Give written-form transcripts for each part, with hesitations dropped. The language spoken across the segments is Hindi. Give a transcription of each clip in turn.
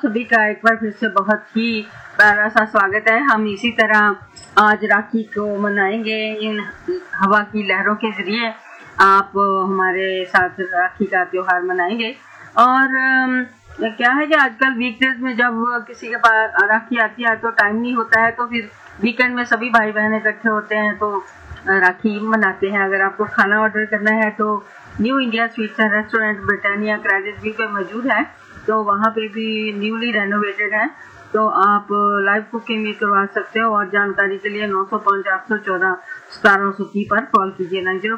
सभी का एक बार फिर से बहुत ही प्यारा सा स्वागत है। हम इसी तरह आज राखी को मनाएंगे इन हवा की लहरों के जरिए। आप हमारे साथ राखी का त्योहार मनाएंगे। और क्या है कि आजकल वीकडेज में जब किसी के पास राखी आती है तो टाइम नहीं होता है, तो फिर वीकेंड में सभी भाई बहन इकट्ठे होते हैं तो राखी मनाते हैं। अगर आपको खाना ऑर्डर करना है तो new India sweets and restaurant Britannia credit view पे मौजूद है, तो वहाँ पे भी न्यूली रेनोवेटेड है, तो आप लाइव कुकिंग भी करवा सकते हो। और जानकारी के लिए 905 814 1730 पर कॉल कीजिए।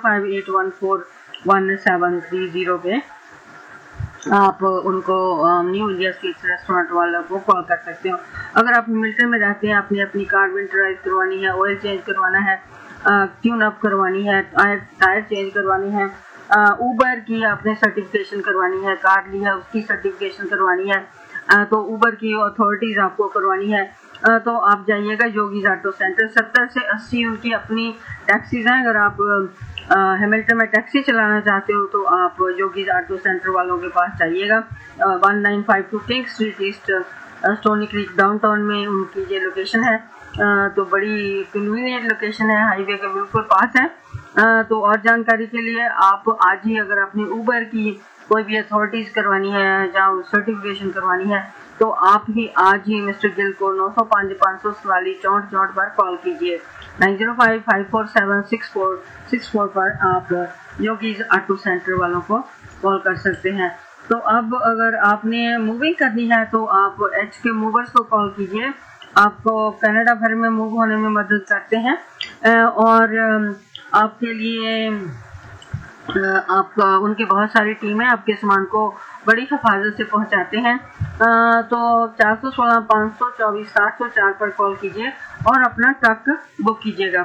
9058141730 पे आप उनको न्यू इंडिया स्वीट्स रेस्टोरेंट वालों को कॉल कर सकते हो। अगर आप मिल्टन में रहते हैं, आपने अपनी कार विंटराइज करवानी है, ऑयल चेंज करवाना है, ट्यून अप करवानी है, टायर चेंज करवानी है, उबर की आपने सर्टिफिकेशन करवानी है, कार ली है उसकी सर्टिफिकेशन करवानी है, तो उबर की अथॉरिटीज आपको करवानी है, तो आप जाइएगा योगीज ऑटो सेंटर। 70 से 80 उनकी अपनी टैक्सीज हैं। अगर आप हैमिल्टन में टैक्सी चलाना चाहते हो तो आप योगीज ऑटो सेंटर वालों के पास जाइएगा। 1952 king street east stony creek downtown में उनकी ये लोकेशन है, तो बड़ी कन्वीनियंट लोकेशन है, हाईवे के बिल्कुल पास है। तो और जानकारी के लिए आप आज ही, अगर अपनी उबर की कोई भी अथॉरिटीज करवानी है या सर्टिफिकेशन करवानी है, तो आप ही आज ही मिस्टर गिल को 905 544 64 पर कॉल कीजिए। 905 547 6464 पर आप योगीज ऑटो सेंटर वालों को कॉल कर सकते हैं। तो अब अगर आपने मूविंग करनी है तो आप HK मूवर्स को कॉल कीजिए, आपको कनाडा भर में मूव होने में मदद करते हैं और आपके लिए आपका उनकी बहुत सारी टीमें आपके सामान को बड़ी हिफाजत से पहुंचाते हैं। तो 416 524 704 पर कॉल कीजिए और अपना ट्रक बुक कीजिएगा।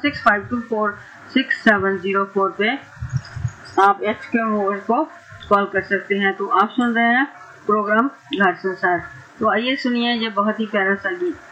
4165246704 पे आप HK मूवर को कॉल कर सकते हैं। तो आप सुन रहे हैं प्रोग्राम घर संसार। तो आइए सुनिए ये बहुत ही प्यारा सा गीत।